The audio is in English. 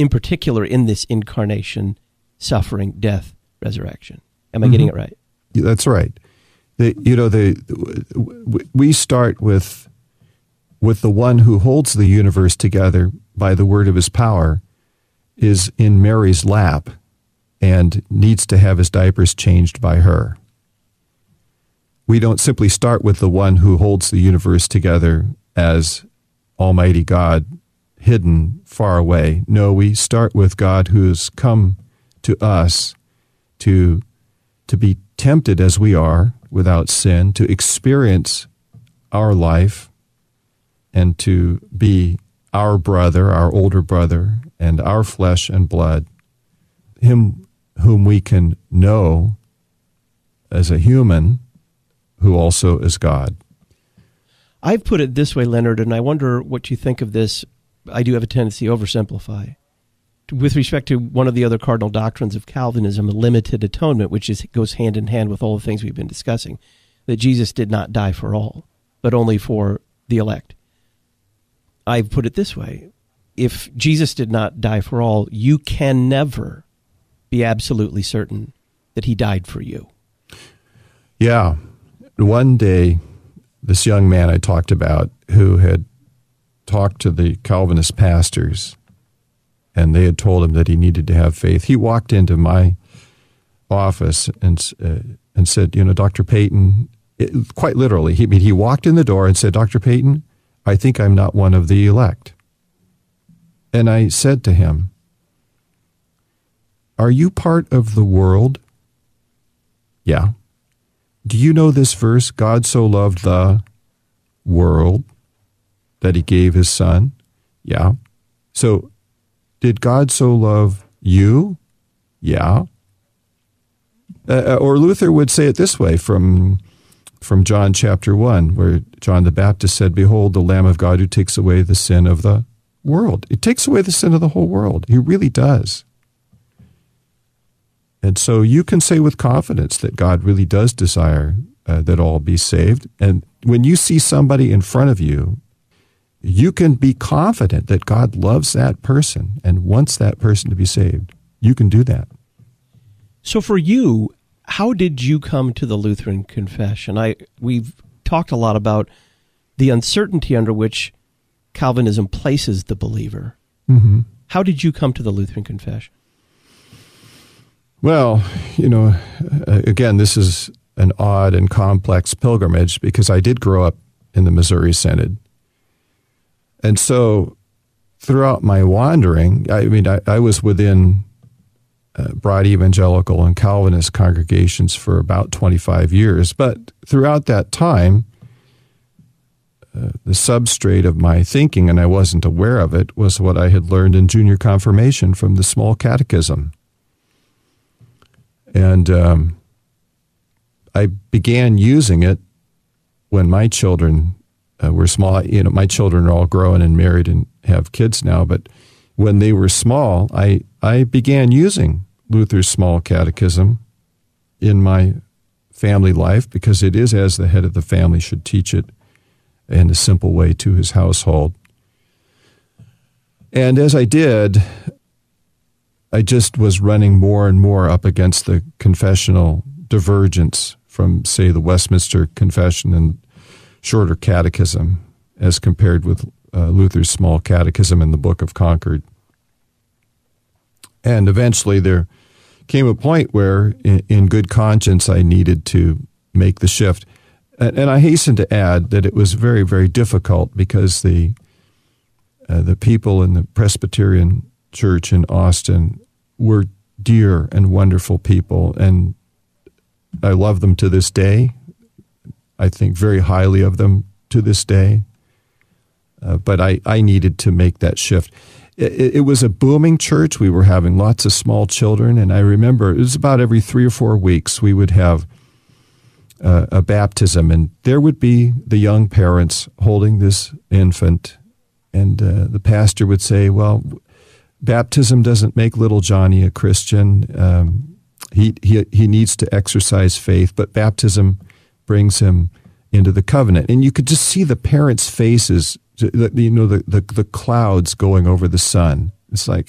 in particular in this incarnation, suffering, death, resurrection. Am I getting it right? That's right. We start with the one who holds the universe together by the word of his power, is in Mary's lap and needs to have his diapers changed by her. We don't simply start with the one who holds the universe together as Almighty God, hidden far away. No, we start with God who's come to us to be tempted as we are without sin, to experience our life, and to be our brother, our older brother, and our flesh and blood, him whom we can know as a human who also is God. I've put it this way, Leonard, and I wonder what you think of this. I do have a tendency to oversimplify. With respect to one of the other cardinal doctrines of Calvinism, a limited atonement, which goes hand in hand with all the things we've been discussing, that Jesus did not die for all, but only for the elect. I've put it this way. If Jesus did not die for all, you can never be absolutely certain that he died for you. Yeah. One day, this young man I talked about who had talked to the Calvinist pastors, and they had told him that he needed to have faith, he walked into my office and said, Dr. Peyton, quite literally, he walked in the door and said, Dr. Peyton, I think I'm not one of the elect. And I said to him, are you part of the world? Yeah. Do you know this verse, God so loved the world that he gave his son? Yeah. So did God so love you? Yeah. Or Luther would say it this way from John chapter 1, where John the Baptist said, behold, the Lamb of God who takes away the sin of the world. It takes away the sin of the whole world. He really does. And so you can say with confidence that God really does desire that all be saved. And when you see somebody in front of you, you can be confident that God loves that person and wants that person to be saved. You can do that. So for you, how did you come to the Lutheran confession? We've talked a lot about the uncertainty under which Calvinism places the believer. Mm-hmm. How did you come to the Lutheran confession? Well, again, this is an odd and complex pilgrimage because I did grow up in the Missouri Synod. And so throughout my wandering, I was within broad evangelical and Calvinist congregations for about 25 years. But throughout that time, the substrate of my thinking, and I wasn't aware of it, was what I had learned in junior confirmation from the small catechism. And I began using it when my children were small. My children are all grown and married and have kids now, but when they were small, I began using Luther's small catechism in my family life because it is as the head of the family should teach it in a simple way to his household. And as I did, I just was running more and more up against the confessional divergence from, say, the Westminster Confession and Shorter Catechism as compared with Luther's Small Catechism and the Book of Concord. And eventually there came a point where, in good conscience, I needed to make the shift. And I hasten to add that it was very, very difficult because the people in the Presbyterian Church in Austin were dear and wonderful people, and I love them to this day. I think very highly of them to this day. But I needed to make that shift. It was a booming church. We were having lots of small children, and I remember it was about every 3 or 4 weeks we would have a baptism, and there would be the young parents holding this infant, and the pastor would say, well, baptism doesn't make little Johnny a Christian. He needs to exercise faith, but baptism brings him into the covenant. And you could just see the parents' faces, the clouds going over the sun. It's like,